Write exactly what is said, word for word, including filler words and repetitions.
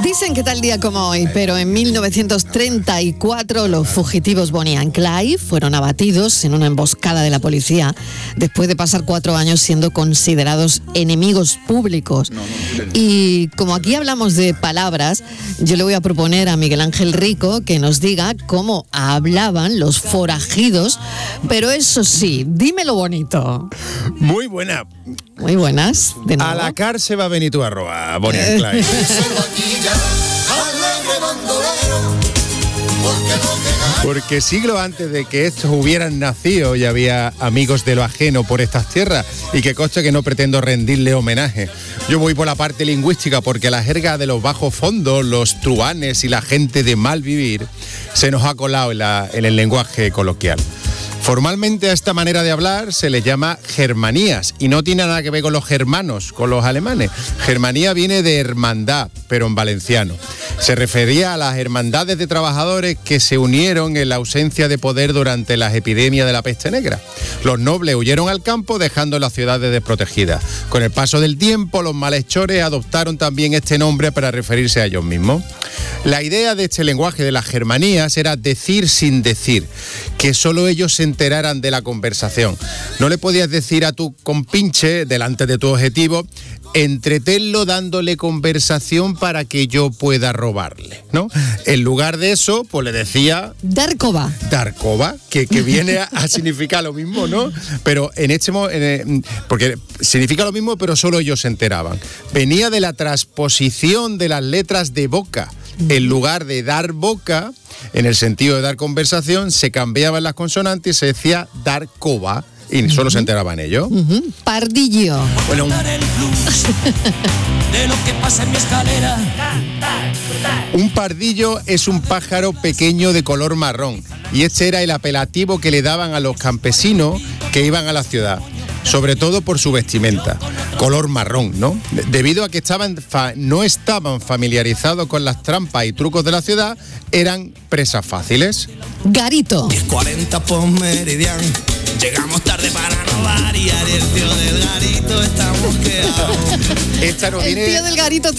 Dicen que tal día como hoy, pero en mil novecientos treinta y cuatro los fugitivos Bonnie and Clyde fueron abatidos en una emboscada de la policía después de pasar cuatro años siendo considerados enemigos públicos. Y como aquí hablamos de palabras, yo le voy a proponer a Miguel Ángel Rico que nos diga cómo hablaban los forajidos, pero eso sí, dímelo bonito. Muy buena. Muy buenas. De nuevo. A la cárcel va Benito Arroba, Bonnie and Clyde. Porque siglos antes de que estos hubieran nacido ya había amigos de lo ajeno por estas tierras, y que conste que no pretendo rendirle homenaje. Yo voy por la parte lingüística porque la jerga de los bajos fondos, los truanes y la gente de mal vivir se nos ha colado en, la, en el lenguaje coloquial. Formalmente a esta manera de hablar se le llama germanías y no tiene nada que ver con los germanos, con los alemanes. Germanía viene de hermandad, pero en valenciano. Se refería a las hermandades de trabajadores que se unieron en la ausencia de poder durante las epidemias de la peste negra. Los nobles huyeron al campo dejando las ciudades desprotegidas. Con el paso del tiempo, los malhechores adoptaron también este nombre para referirse a ellos mismos. La idea de este lenguaje de las germanías era decir sin decir, que solo ellos se enteraran de la conversación. No le podías decir a tu compinche, delante de tu objetivo, entretenlo dándole conversación para que yo pueda robarle, ¿no? En lugar de eso, pues le decía... Darkova. Darkova, que, que viene a, a significar lo mismo, ¿no? Pero en este momento... Porque significa lo mismo, pero solo ellos se enteraban. Venía de la transposición de las letras de boca. En lugar de dar boca, en el sentido de dar conversación, se cambiaban las consonantes y se decía dar coba, y uh-huh. solo se enteraban ellos. Uh-huh. Pardillo. Bueno, un... un pardillo es un pájaro pequeño de color marrón, y este era el apelativo que le daban a los campesinos que iban a la ciudad, sobre todo por su vestimenta, color marrón, ¿no? Debido a que estaban fa- no estaban familiarizados con las trampas y trucos de la ciudad, eran presas fáciles. Garito. diez cuarenta por meridiano, llegamos tarde para no variar, y el tío del garito estamos quedados. Esta no El viene... tío del garito